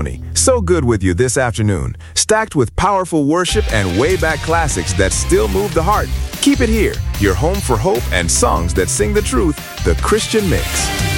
So good with you this afternoon, stacked with powerful worship and way back classics that still move the heart. Keep it here, your home for hope and songs that sing the truth, the Christian Mix.